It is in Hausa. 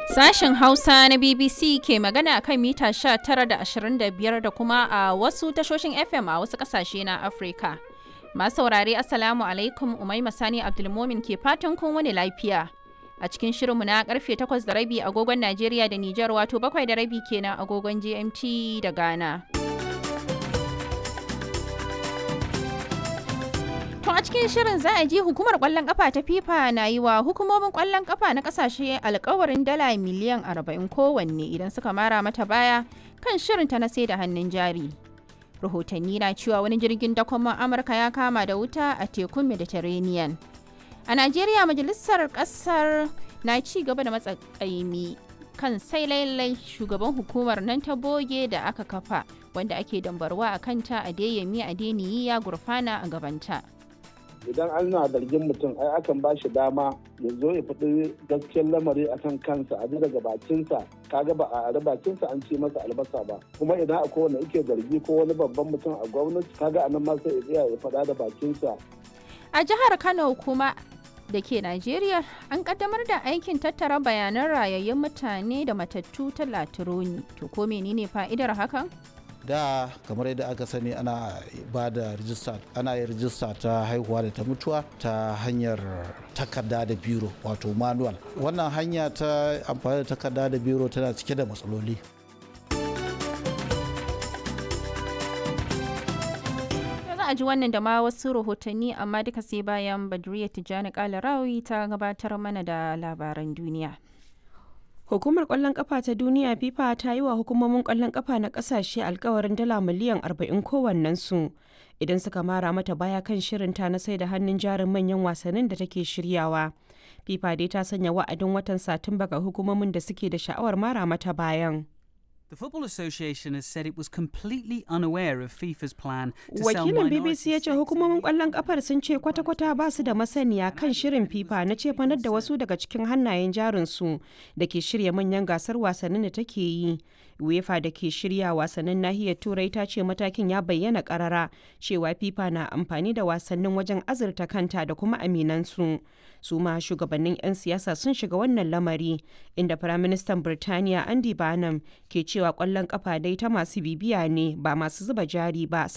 Sashen Hausa na BBC ke magana a kan mita 19 da 25 da kuma a wasu tashoshin FM a wasu ƙasashe na Afirka. Masu saurare Assalamu alaikum, Umaima Sani Abdulmomin ke fatan kun wani lafiya. A cikin shirinmu na karfe 8 da rabi agogon Najeriya da Nijar, wato 7 da rabi kenan agogon GMT da Ghana. To a cikin shirin za a ji hukumar kwallon kafa ta FIFA na yi wa hukumomin kwallon kafa na kasashe alkawarin dala miliyan 40 kowanne idan suka mara mata baya kan shirinta na sai da hannun jari. Rahotanni na cewa wani jirgin dakon Amurka ya kama da wuta a tekun Mediterranean. A Najeriya, majalisar kasar na ci gaba da matsakaimi kan sai lailai shugaban hukumar nan ta boge da aka kafa wanda ake dambarwa a kanta Adeyemi Adeniyi ya gurfana a gabanta. Idan ana zargin mutum ai akan ba shi dama ya zo ya faɗi gaskiyar lamari akan kansa a daga bakinsa, kaga ba a bakinsa an ce masa albasa ba, kuma idan akwai wanda yake zargi ko wani babban mutum a gwamnati, kaga anan ma sai ya tsaya ya faɗa da bakinsa. A jihar Kano kuma da ke Najeriya an kaddamar da aikin tattara bayanan rayayyun mutane da matattu ta Latironi. To ko menene fa'idar hakan? Da kamar yadda aka sani ana ba da rijista, ana yin rijista ta haihuwa da ta mutuwa ta hanyar takarda da biro, wato manual. Wannan hanya ta amfani da takarda da biro tana cike da matsaloli. Za a ji wannan da ma wasu rahotanni, amma duka sai bayan Badriya Tijjani Kalarawi ta gabatar mana da labaran duniya. Hukumar ƙwallon ƙafa ta duniya FIFA ta yi wa hukumomin ƙwallon ƙafa na ƙasashe alkawarin dala miliyan 40 kowannensu idan suka mara mata baya kan shirinta na sai da hannun jarin manyan wasannin da take shiryawa. FIFA dai ta sanya wa'adin watan Satumba ga hukumomin da suke da sha'awar mara mata bayan. The Football Association has said it was completely unaware of FIFA's plan to sell Wakilin minority BBC ya ce hukumomin ƙwallon ƙafar sun ce kwata-kwata ba su da masaniya kan shirin FIFA na cefanar da wasu daga cikin hannayen jarinsu da ke shirya manyan gasar wasannin da take yi. UEFA da ke shirya wasannin nahiyar Turai ta ce matakin ya bayyana ƙarara cewa FIFA na amfani da wasannin wajen azurta kanta da kuma aminansu. Su ma shugabannin 'yan siyasa sun shiga wannan lamari, inda Firaministan Birtaniya Andy Barnum ke cewa ƙwallon ƙafa dai ta masu bibiya ne ba masu zuba jari ba.